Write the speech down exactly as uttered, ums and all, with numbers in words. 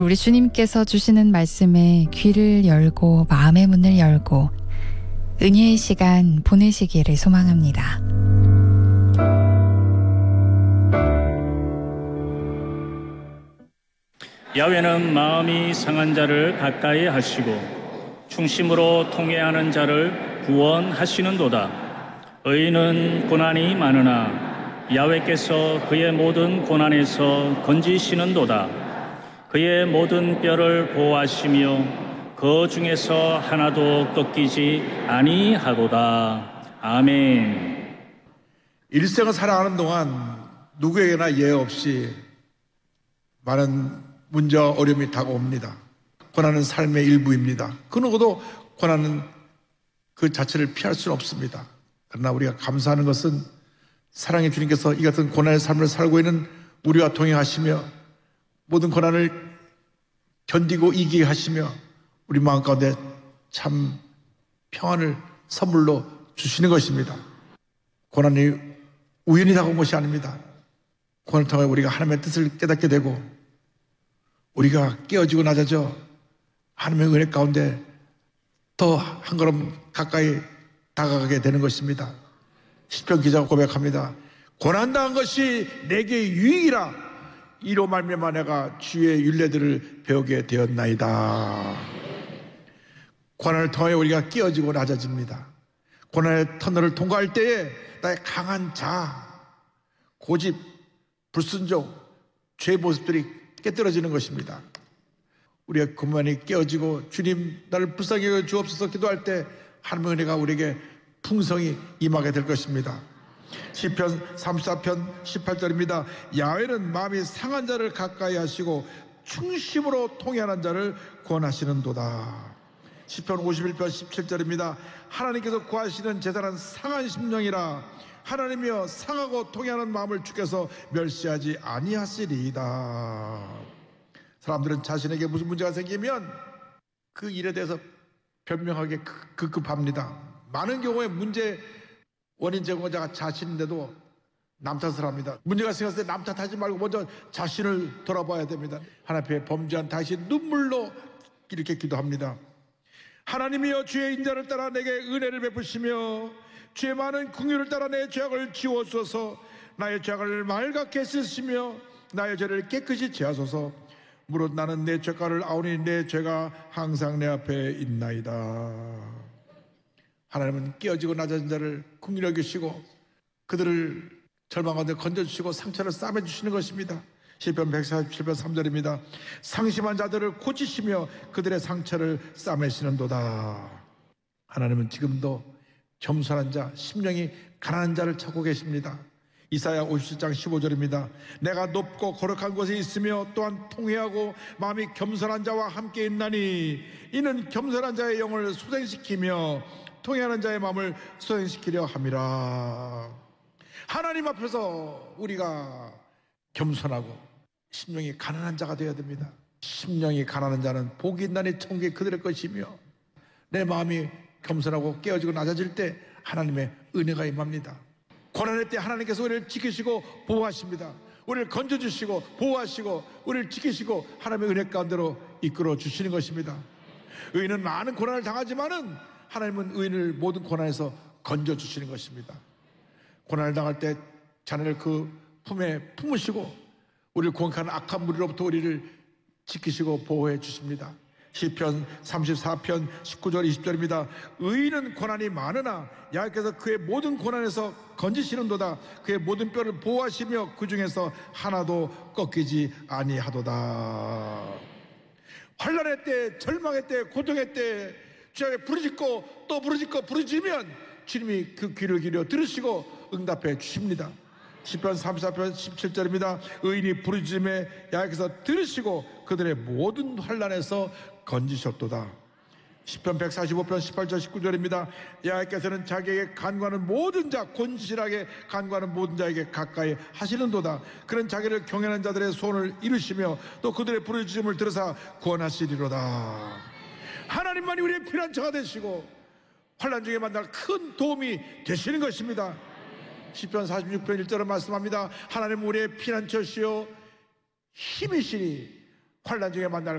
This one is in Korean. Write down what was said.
우리 주님께서 주시는 말씀에 귀를 열고 마음의 문을 열고 은혜의 시간 보내시기를 소망합니다. 야훼는 마음이 상한 자를 가까이 하시고 충심으로 통회하는 자를 구원하시는도다. 의인은 고난이 많으나 야훼께서 그의 모든 고난에서 건지시는도다. 그의 모든 뼈를 보호하시며 그 중에서 하나도 꺾이지 아니하도다. 아멘. 일생을 살아가는 동안 누구에게나 예외 없이 많은 문제와 어려움이 다가옵니다. 고난은 삶의 일부입니다. 그 누구도 고난은 그 자체를 피할 수는 없습니다. 그러나 우리가 감사하는 것은 사랑의 주님께서 이 같은 고난의 삶을 살고 있는 우리와 동행하시며 모든 고난을 견디고 이기게 하시며 우리 마음 가운데 참 평안을 선물로 주시는 것입니다. 고난이 우연히 다가온 것이 아닙니다. 고난을 통해 우리가 하나님의 뜻을 깨닫게 되고 우리가 깨어지고 낮아져 하나님의 은혜 가운데 더 한 걸음 가까이 다가가게 되는 것입니다. 시편 기자가 고백합니다. 고난당한 것이 내게 유익이라 이로 말미암아 내가 주의 율례들을 배우게 되었나이다. 고난을 통해 우리가 깨어지고 낮아집니다. 고난의 터널을 통과할 때에 나의 강한 자아, 고집, 불순종, 죄의 모습들이 깨뜨려지는 것입니다. 우리가 그만이 깨어지고 주님 나를 불쌍히 여겨 주옵소서 기도할 때 하나님의 은혜가 우리에게 풍성히 임하게 될 것입니다. 시편 삼십사 편 십팔 절입니다. 야훼는 마음이 상한 자를 가까이 하시고 충심으로 통회하는 자를 구원하시는도다. 시편 오십일 편 십칠 절입니다. 하나님께서 구하시는 제사는 상한 심령이라 하나님이여 상하고 통회하는 마음을 주께서 멸시하지 아니하시리이다. 사람들은 자신에게 무슨 문제가 생기면 그 일에 대해서 변명하게 급급합니다. 많은 경우에 문제 원인 제공자가 자신인데도 남 탓을 합니다. 문제가 생겼을 때 남 탓하지 말고 먼저 자신을 돌아봐야 됩니다. 하나님 앞에 범죄한 당신 눈물로 이렇게 기도합니다. 하나님이여 주의 인자를 따라 내게 은혜를 베푸시며 주의 많은 긍휼을 따라 내 죄악을 지워주소서. 나의 죄악을 맑게 씻으시며 나의 죄를 깨끗이 제하소서. 무릇 나는 내 죄가를 아오니 내 죄가 항상 내 앞에 있나이다. 하나님은 깨어지고 낮아진 자를 긍휼히 여기시고 그들을 절망 가운데 건져주시고 상처를 싸매주시는 것입니다. 시편 백사십칠 편 삼 절입니다. 상심한 자들을 고치시며 그들의 상처를 싸매시는도다. 하나님은 지금도 겸손한 자, 심령이 가난한 자를 찾고 계십니다. 이사야 오십칠 장 십오 절입니다. 내가 높고 거룩한 곳에 있으며 또한 통회하고 마음이 겸손한 자와 함께 있나니 이는 겸손한 자의 영을 소생시키며 통회하는 자의 마음을 소생시키려 함이라. 하나님 앞에서 우리가 겸손하고 심령이 가난한 자가 되어야 됩니다. 심령이 가난한 자는 복이 있나니 천국이 그들의 것이며 내 마음이 겸손하고 깨어지고 낮아질 때 하나님의 은혜가 임합니다. 고난의 때 하나님께서 우리를 지키시고 보호하십니다. 우리를 건져주시고 보호하시고 우리를 지키시고 하나님의 은혜 가운데로 이끌어 주시는 것입니다. 의인은 많은 고난을 당하지만은 하나님은 의인을 모든 고난에서 건져주시는 것입니다. 고난을 당할 때 자네를 그 품에 품으시고 우리를 공격하는 악한 무리로부터 우리를 지키시고 보호해 주십니다. 시편 삼십사 편 십구 절 이십 절입니다. 의인은 고난이 많으나 야훼께서 그의 모든 고난에서 건지시는도다. 그의 모든 뼈를 보호하시며 그 중에서 하나도 꺾이지 아니하도다. 환난의 때, 절망의 때, 고통의 때 주님께 부르짖고 또 부르짖고 부르짖으면 주님이 그 귀를 기울여 들으시고 응답해 주십니다. 시편 삼십사 편 십칠 절입니다. 의인이 부르짖음에 야훼께서 들으시고 그들의 모든 환난에서 건지셨도다. 시편 백사십오 편 십팔 절 십구 절입니다. 야훼께서는 자기에게 간구하는 모든 자, 곤실하게 간구하는 모든 자에게 가까이 하시는도다. 그는 자기를 경외하는 자들의 소원을 이루시며 또 그들의 부르짖음을 들으사 구원하시리로다. 하나님만이 우리의 피난처가 되시고 환난 중에 만날 큰 도움이 되시는 것입니다. 시편 사십육 편 일 절은 말씀합니다. 하나님 우리의 피난처시요 힘이시니 환란 중에 만날